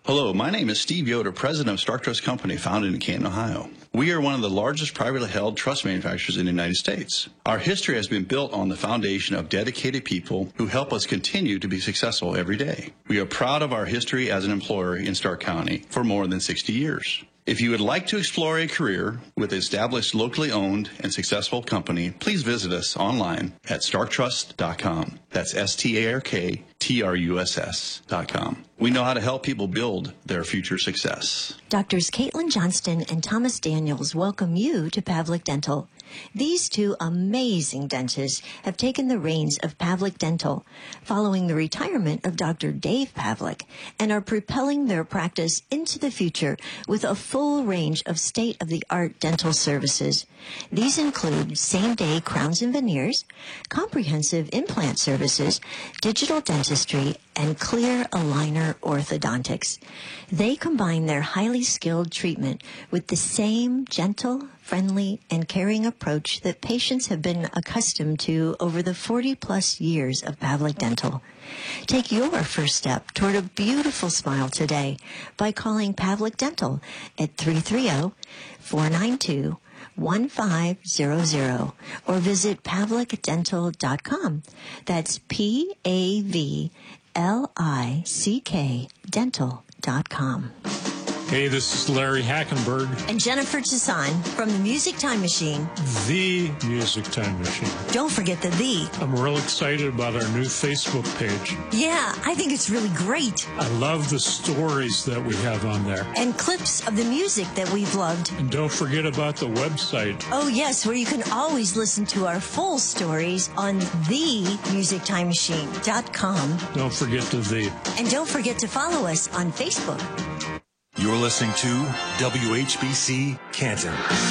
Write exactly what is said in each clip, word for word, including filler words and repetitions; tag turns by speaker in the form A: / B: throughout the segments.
A: Hello, my name is Steve Yoder, president of Stark Trust Company, founded in Canton, Ohio. We are one of the largest privately held trust manufacturers in the United States. Our history has been built on the foundation of dedicated people who help us continue to be successful every day. We are proud of our history as an employer in Stark County for more than sixty years. If you would like to explore a career with an established, locally owned, and successful company, please visit us online at stark trust dot com. That's S T A R K T R U S S dot com. We know how to help people build their future success.
B: Doctors Caitlin Johnston and Thomas Daniels welcome you to Pavlik Dental. These two amazing dentists have taken the reins of Pavlik Dental following the retirement of Doctor Dave Pavlik and are propelling their practice into the future with a full range of state-of-the-art dental services. These include same-day crowns and veneers, comprehensive implant services, digital dentistry, and clear aligner orthodontics. They combine their highly skilled treatment with the same gentle, friendly, and caring approach that patients have been accustomed to over the forty-plus years of Pavlik Dental. Take your first step toward a beautiful smile today by calling Pavlik Dental at three three zero, four nine two, one five zero zero or visit pavlik dental dot com. That's P A V L I C K dental dot com.
C: Hey, this is Larry Hackenberg.
B: And Jennifer Chassan from the Music Time Machine.
C: The Music Time Machine.
B: Don't forget the the.
C: I'm real excited about our new Facebook page.
B: Yeah, I think it's really great.
C: I love the stories that we have on there.
B: And clips of the music that we've loved.
C: And don't forget about the website.
B: Oh, yes, where you can always listen to our full stories on the music time machine dot com.
C: Don't forget the the.
B: And don't forget to follow us on Facebook.
D: You're listening to W H B C Canton.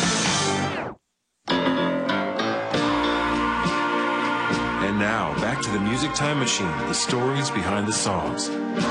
D: And now, back to the Music Time Machine, the stories behind the songs.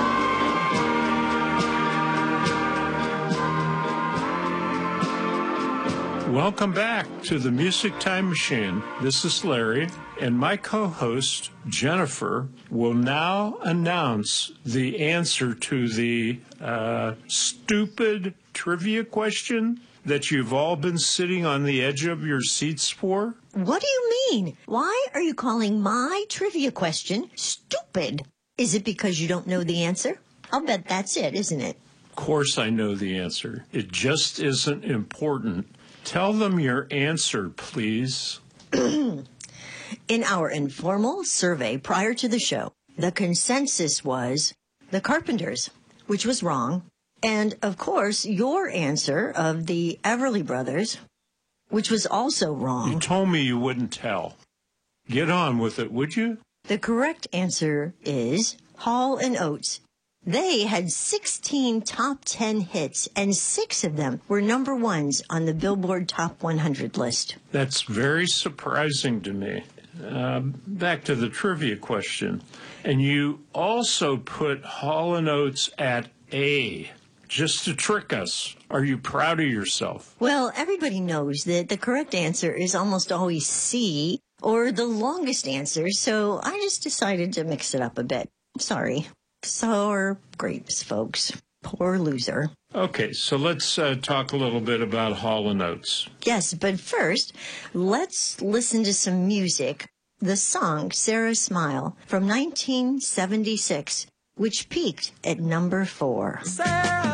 C: Welcome back to the Music Time Machine. This is Larry, and my co-host, Jennifer, will now announce the answer to the uh, stupid trivia question that you've all been sitting on the edge of your seats for.
B: What do you mean? Why are you calling my trivia question stupid? Is it because you don't know the answer? I'll bet that's it, isn't it?
C: Of course I know the answer. It just isn't important. Tell them your answer, please.
B: In our informal survey prior to the show, the consensus was the Carpenters, which was wrong. And, of course, your answer of the Everly Brothers, which was also wrong.
C: You told me you wouldn't tell. Get on with it, would you?
B: The correct answer is Hall and Oates. They had sixteen top ten hits, and six of them were number ones on the Billboard Top one hundred list.
C: That's very surprising to me. Uh, back to the trivia question. And you also put Hall and Oates at A, just to trick us. Are you proud of yourself?
B: Well, everybody knows that the correct answer is almost always C, or the longest answer, so I just decided to mix it up a bit. Sorry. Sour grapes, folks. Poor loser.
C: Okay, so let's uh, talk a little bit about Hall and Oates.
B: Yes, but first, let's listen to some music. The song Sarah Smile from nineteen seventy-six, which peaked at number four. Sarah.